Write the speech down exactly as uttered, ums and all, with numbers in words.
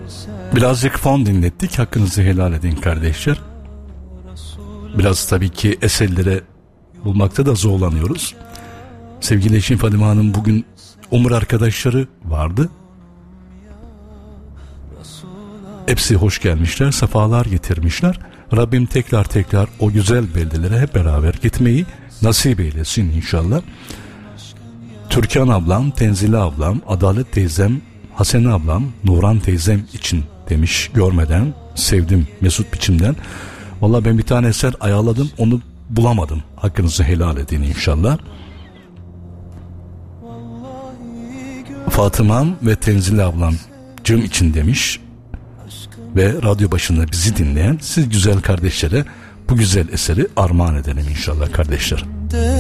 Birazcık fon dinlettik. Hakkınızı helal edin kardeşler. Biraz tabii ki eserlere bulmakta da zorlanıyoruz. Sevgili eşim Fadime Hanım bugün Umur arkadaşları vardı. Hepsi hoş gelmişler, sefalar getirmişler. Rabbim tekrar tekrar o güzel beldelere hep beraber gitmeyi nasip eylesin inşallah. Türkan ablam, Tenzile ablam, Adalet teyzem, Hasene ablam, Nuran teyzem için demiş, görmeden sevdim Mesut biçimden. Vallahi ben bir tane eser ayarladım, onu bulamadım. Hakkınızı helal edin inşallah. Fatıma'm ve Tenzile ablam cım için demiş. Ve radyo başında bizi dinleyen siz güzel kardeşlere bu güzel eseri armağan edelim inşallah kardeşler.